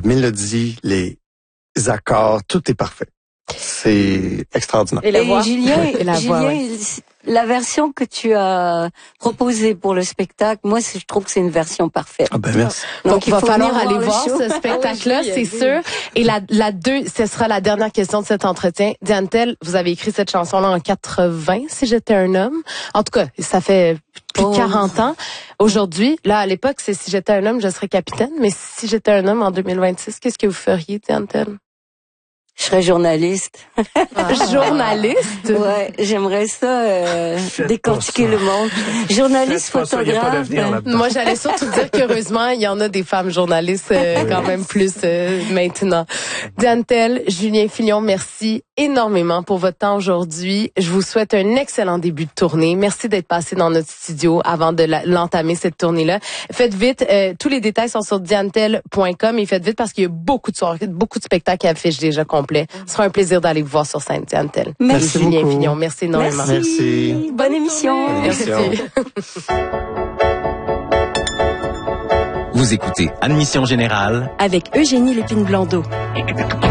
mélodie, les accords, tout est parfait. C'est extraordinaire. Et la voix. Julien, Et la voix, Julien, la version que tu as proposée pour le spectacle, moi, je trouve que c'est une version parfaite. Ah ben merci. Donc, il va falloir aller le voir show. ce spectacle-là, Oui, c'est sûr. Et ce sera la dernière question de cet entretien. Diane Tell, vous avez écrit cette chanson-là en 80, si j'étais un homme. En tout cas, ça fait plus de 40 ans. Aujourd'hui, là, à l'époque, c'est si j'étais un homme, je serais capitaine. Mais si j'étais un homme en 2026, qu'est-ce que vous feriez, Diane Tell? Je serais journaliste. Journaliste? Ouais, j'aimerais ça décortiquer le monde. Journaliste, photographe. Moi, j'allais surtout dire qu'heureusement, il y en a des femmes journalistes quand même plus maintenant. Diane Tell, Julien Filion, merci énormément pour votre temps aujourd'hui. Je vous souhaite un excellent début de tournée. Merci d'être passé dans notre studio avant de l'entamer, cette tournée-là. Faites vite. Tous les détails sont sur dianetell.com et faites vite parce qu'il y a beaucoup de soirées, beaucoup de spectacles qui affichent déjà complets. Ce sera un plaisir d'aller vous voir sur scène, Diane Tell. Merci Julien beaucoup. Filion. Merci énormément. Merci. Bonne émission. Merci. Vous écoutez Admission Générale avec Eugénie Lépine-Blondeau.